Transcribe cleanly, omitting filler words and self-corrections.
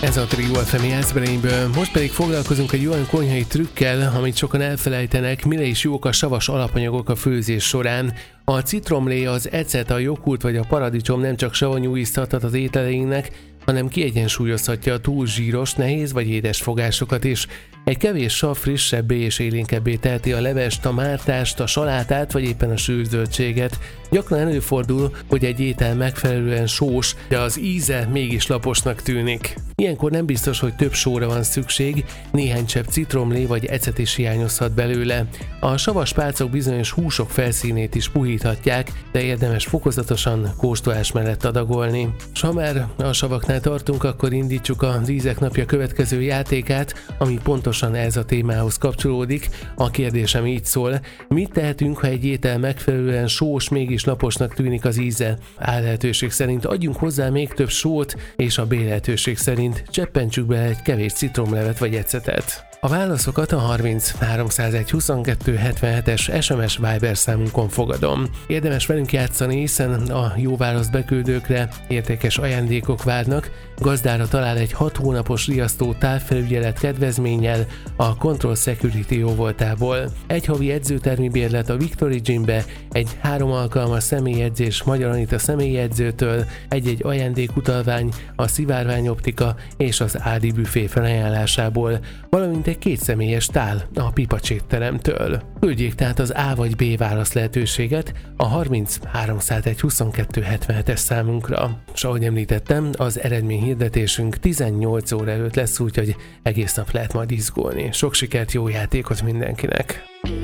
Ez a Trio FM Jászberényből. Most pedig foglalkozunk egy olyan konyhai trükkel, amit sokan elfelejtenek, mire is jók a savas alapanyagok a főzés során. A citromlé, az ecet, a joghurt vagy a paradicsom nem csak savanyú ízt adhat az ételeinknek, hanem kiegyensúlyozhatja a túl zsíros, nehéz vagy édes fogásokat is. Egy kevés sav frissebbé és élénkebbé teheti a levest, a mártást, a salátát vagy éppen a sült zöldséget. Gyakran előfordul, hogy egy étel megfelelően sós, de az íze mégis laposnak tűnik. Ilyenkor nem biztos, hogy több sóra van szükség, néhány csepp citromlé vagy ecet is hiányozhat belőle. A savas pálcok bizonyos húsok felszínét is puhíthatják, de érdemes fokozatosan kóstolás mellett adagolni. S ha már a savaknál tartunk, akkor indítsuk az Ízek napja következő játékát, ami pontosan ez a témához kapcsolódik. A kérdésem így szól: mit tehetünk, ha egy étel megfelelően sós, mégis laposnak tűnik az íze? A lehetőség szerint adjunk hozzá még több sót, és a B lehetőség szerint cseppentsük bele egy kevés citromlevet vagy ecetet. A válaszokat a 30 301 22 77-es SMS Viber számunkon fogadom. Érdemes velünk játszani, hiszen a jó választ beküldőkre értékes ajándékok várnak. Gazdára talál egy 6 hónapos riasztó távfelügyelet kedvezménnyel a Control Security jóvoltából. Egy havi edzőtermi bérlet a Victory Gymbe, egy 3 alkalmas személyedzés Magyar Anita személyedzőtől, egy ajándékutalvány a Szivárvány Optika és az Ádi büfé felajánlásából, valamint egy 2 személyes tál a Pipacs étteremtől. Küldjék tehát az A vagy B válasz lehetőséget a 30 301 22 77-es számunkra. És ahogy említettem, az eredményhirdetésünk 18 óra előtt lesz, úgyhogy egész nap lehet majd izgulni. Sok sikert, jó játékot mindenkinek!